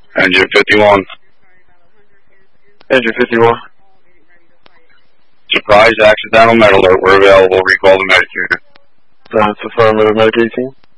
Engine 51. Engine 51. Surprise accidental med alert. We're available. Recall the medic unit. That's affirmative, medic 18.